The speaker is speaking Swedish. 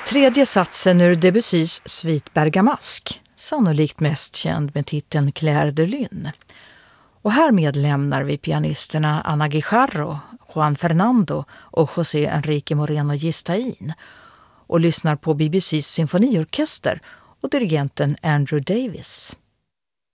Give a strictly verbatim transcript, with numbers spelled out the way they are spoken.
Tredje satsen ur Debussys Suite Bergamask, sannolikt mest känd med titeln Clair de Lune. Och härmed lämnar vi pianisterna Ana Guijarro, Juan Fernando och José Enrique Moreno Gistain och lyssnar på B B C:s symfoniorkester och dirigenten Andrew Davis.